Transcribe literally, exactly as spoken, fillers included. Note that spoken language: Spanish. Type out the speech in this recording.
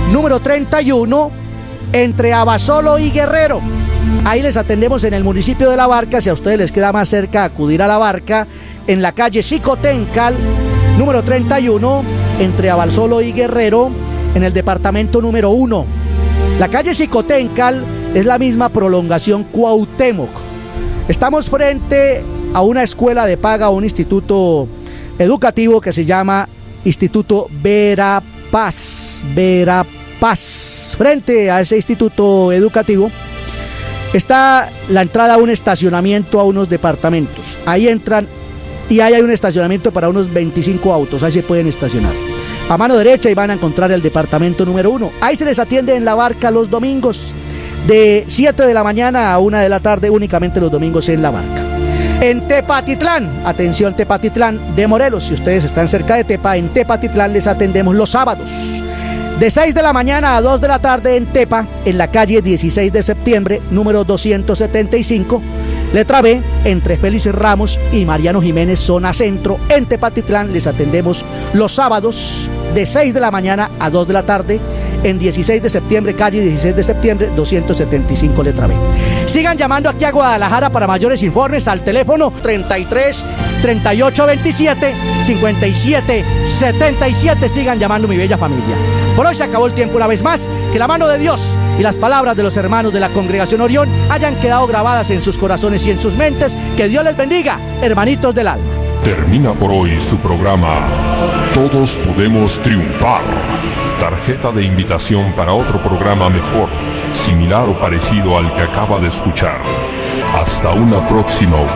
número treinta y uno, entre Abasolo y Guerrero. Ahí les atendemos en el municipio de La Barca. Si a ustedes les queda más cerca acudir a La Barca, en la calle Xicoténcal, número treinta y uno, entre Abasolo y Guerrero, en el departamento número uno. La calle Xicoténcal es la misma prolongación Cuauhtémoc. Estamos frente a una escuela de paga, un instituto educativo que se llama Instituto Verapaz. Verapaz. Frente a ese instituto educativo está la entrada a un estacionamiento a unos departamentos. Ahí entran y ahí hay un estacionamiento para unos veinticinco autos. Ahí se pueden estacionar. A mano derecha y van a encontrar el departamento número uno. Ahí se les atiende en La Barca los domingos, de siete de la mañana a una de la tarde, únicamente los domingos en La Barca. En Tepatitlán, atención Tepatitlán de Morelos, si ustedes están cerca de Tepa, en Tepatitlán les atendemos los sábados, de seis de la mañana a dos de la tarde en Tepa, en la calle dieciséis de septiembre, número doscientos setenta y cinco, letra B, entre Félix Ramos y Mariano Jiménez, zona centro. En Tepatitlán les atendemos los sábados de seis de la mañana a dos de la tarde, en dieciséis de septiembre, calle dieciséis de septiembre, doscientos setenta y cinco, letra B. Sigan llamando aquí a Guadalajara para mayores informes al teléfono treinta y tres, treinta y ocho, veintisiete, cincuenta y siete, setenta y siete. Sigan llamando, mi bella familia. Por hoy se acabó el tiempo una vez más. Que la mano de Dios y las palabras de los hermanos de la Congregación Orión hayan quedado grabadas en sus corazones y en sus mentes. Que Dios les bendiga, hermanitos del alma. Termina por hoy su programa Todos Podemos Triunfar. Tarjeta de invitación para otro programa mejor, similar o parecido al que acaba de escuchar. Hasta una próxima ocasión.